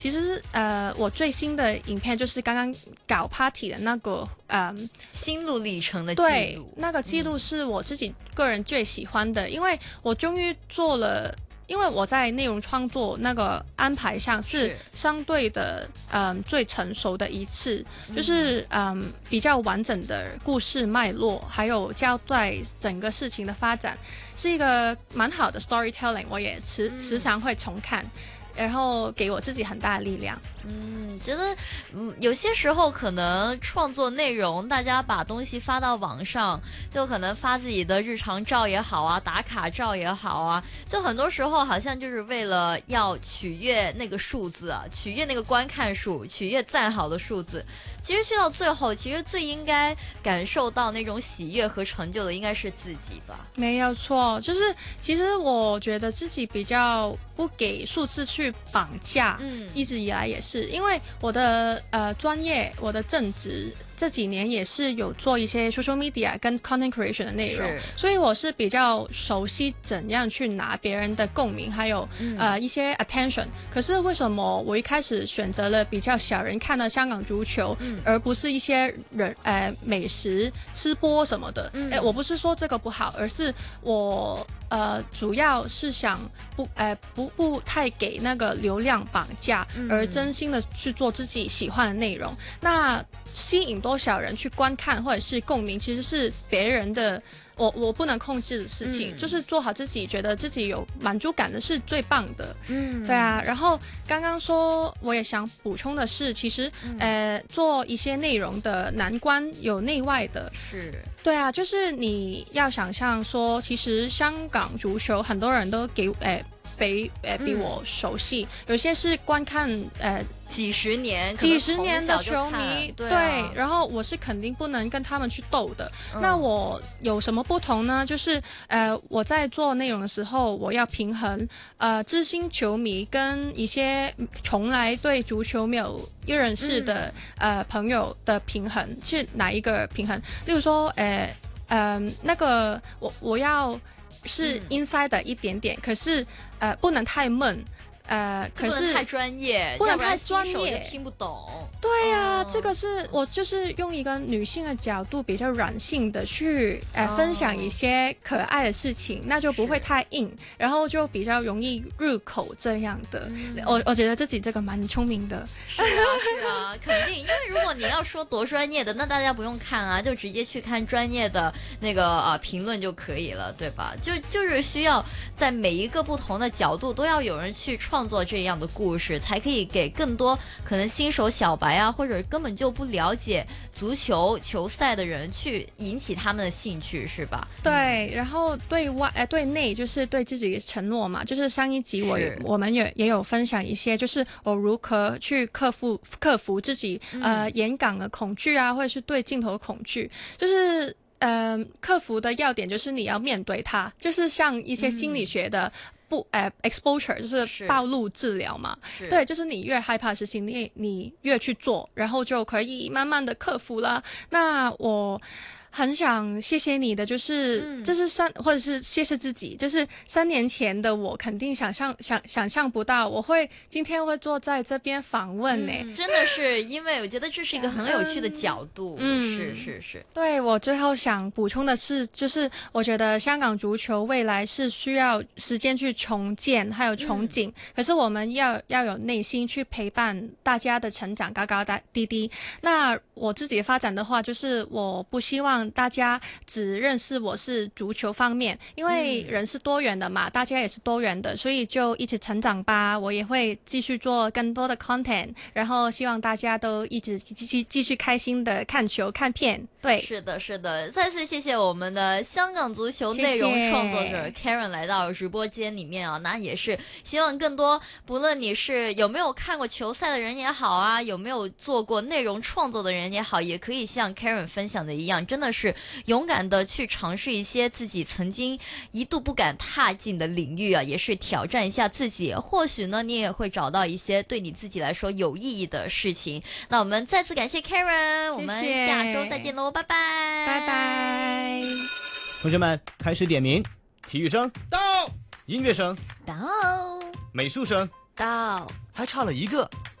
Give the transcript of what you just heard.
其实我最新的影片就是刚刚搞 party 的那个心路历程的记对， 录， 那个记录是我自己个人最喜欢的，因为我终于做了。因为我在内容创作那个安排上是相对的最成熟的一次，就是比较完整的故事脉络，还有交代整个事情的发展，是一个蛮好的 storytelling， 我也时常会重看，然后给我自己很大的力量。 觉得有些时候可能创作内容，大家把东西发到网上，就可能发自己的日常照也好啊，打卡照也好啊，就很多时候好像就是为了要取悦那个数字啊，取悦那个观看数，取悦赞好的数字。其实去到最后，其实最应该感受到那种喜悦和成就的应该是自己吧。 没有错，就是其实我觉得自己比较不给数字去绑架，一直以来也是因为我的专业，我的正职这几年也是有做一些 social media 跟 content creation 的内容，所以我是比较熟悉怎样去拿别人的共鸣，还有一些 attention。可是为什么我一开始选择了比较小人看的香港足球，而不是一些人美食吃播什么的？我不是说这个不好，而是我主要是想不太给那个流量绑架，而真心的去做自己喜欢的内容。那吸引多少人去观看或者是共鸣，其实是别人的我不能控制的事情，就是做好自己觉得自己有满足感的是最棒的。对啊。然后刚刚说我也想补充的是，其实做一些内容的难关有内外的， 是对啊，就是你要想象说，其实香港足球很多人都比我熟悉，有些是观看几十年的球迷， 对， 然后我是肯定不能跟他们去斗的。那我有什么不同呢？就是我在做内容的时候，我要平衡知心球迷跟一些从来对足球没有认识的朋友的平衡，是哪一个平衡？例如说那个我要是 inside 的一点点，可是不能太闷。可是不能太专业， 不能太专业， 要不然新手就听不懂。 对呀，这个是我就是用一个女性的角度，比较软性的去分享一些可爱的事情，那就不会太硬，然后就比较容易入口这样的。我觉得自己这个蛮聪明的。 是啊，肯定，因为如果你要说多专业的，那大家不用看啊，就直接去看专业的那个评论就可以了，对吧？就是需要在每一个不同的角度都要有人去创作这样的故事，才可以给更多可能新手小白啊，或者根本就不了解足球球赛的人去引起他们的兴趣，是吧？ 对，然后对内就是对自己的承诺嘛，就是上一集我们也有分享一些，就是我如何去克服自己演讲的恐惧啊，或者是对镜头的恐惧，就是克服的要点就是你要面对它，就是像一些心理学的。exposure 就是暴露治疗嘛，对，就是你越害怕的事情，你越去做，然后就可以慢慢的克服了。那我很想谢谢你的，就是或者是谢谢自己，就是3年前的我肯定想象不到今天会坐在这边访问呢， 真的是，因为我觉得这是一个很有趣的角度，是。 对，我最后想补充的是，就是我觉得香港足球未来是需要时间去重建还有憧憬，可是我们要有内心去陪伴大家的成长，高高低低。那我自己的发展的话，就是我不希望大家只认识我是足球方面，因为人是多元的嘛，大家也是多元的，所以就一起成长吧。我也会继续做更多的 content， 然后希望大家都一直继续开心的看球看片。对， 是的，再次谢谢我们的香港足球内容创作者 Karen 来到直播间里面啊，那也是希望更多，不论你是有没有看过球赛的人也好啊，有没有做过内容创作的人也好，也可以像 Karen 分享的一样，真的是勇敢的去尝试一些自己曾经一度不敢踏进的领域啊，也是挑战一下自己，或许呢你也会找到一些对你自己来说有意义的事情。那我们再次感谢 Karen， 我们下周再见喽，拜拜拜拜。 同学们开始点名，体育生到，音乐生到， 美术生到， 还差了一个。